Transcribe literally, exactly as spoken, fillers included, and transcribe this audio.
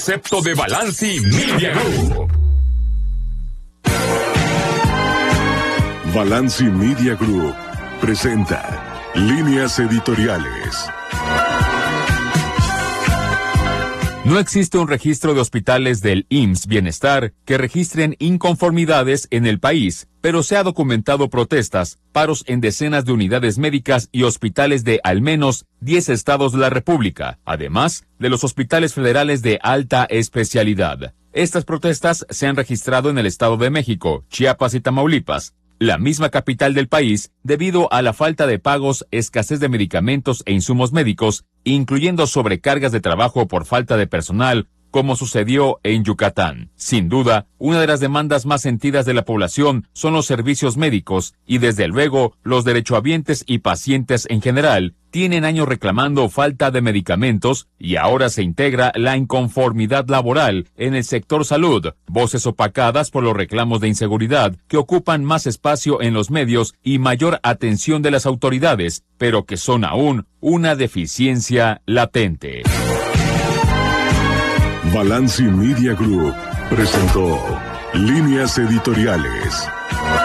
Concepto de Balanci Media Group. Balanci Media Group presenta Líneas Editoriales. No existe un registro de hospitales del I M S S Bienestar que registren inconformidades en el país, pero se ha documentado protestas, paros en decenas de unidades médicas y hospitales de al menos diez estados de la República, además de los hospitales federales de alta especialidad. Estas protestas se han registrado en el Estado de México, Chiapas y Tamaulipas, la misma capital del país, debido a la falta de pagos, escasez de medicamentos e insumos médicos, incluyendo sobrecargas de trabajo por falta de personal, como sucedió en Yucatán. Sin duda, una de las demandas más sentidas de la población son los servicios médicos, y desde luego, los derechohabientes y pacientes en general tienen años reclamando falta de medicamentos, y ahora se integra la inconformidad laboral en el sector salud, voces opacadas por los reclamos de inseguridad que ocupan más espacio en los medios y mayor atención de las autoridades, pero que son aún una deficiencia latente. Balanci Media Group presentó Líneas Editoriales.